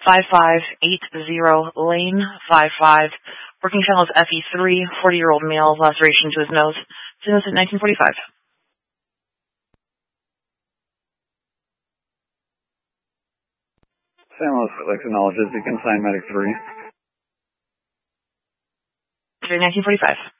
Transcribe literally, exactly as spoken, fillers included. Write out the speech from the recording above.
five five eight zero lane five five. Working channel is F E three, forty-year-old male, laceration to his nose. Since nineteen forty-five. San Luis acknowledges you can sign medic three. nineteen forty-five.